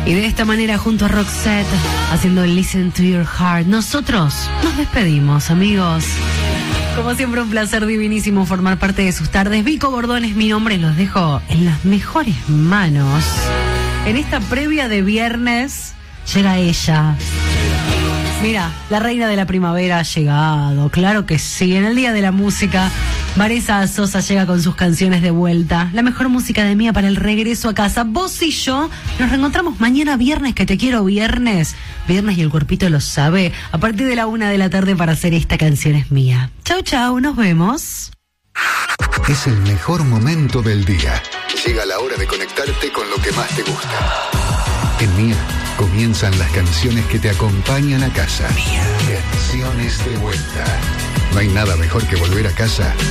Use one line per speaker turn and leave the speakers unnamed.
Y de esta manera, junto a Roxette, haciendo Listen to Your Heart, nosotros nos despedimos, amigos. Como siempre, un placer divinísimo formar parte de sus tardes. Vico Bordón es mi nombre, los dejo en las mejores manos. En esta previa de viernes, llega ella. Mira, la reina de la primavera ha llegado, claro que sí. En el Día de la Música, Vanessa Sosa llega con sus canciones de vuelta. La mejor música de Mía para el regreso a casa. Vos y yo nos reencontramos mañana viernes, que te quiero viernes. Viernes y el cuerpito lo sabe. A partir de la 1 de la tarde para hacer Esta Canción es Mía. Chau, chau, nos vemos.
Es el mejor momento del día. Llega la hora de conectarte con lo que más te gusta. En Mía comienzan las canciones que te acompañan a casa. Mía. Canciones de vuelta. No hay nada mejor que volver a casa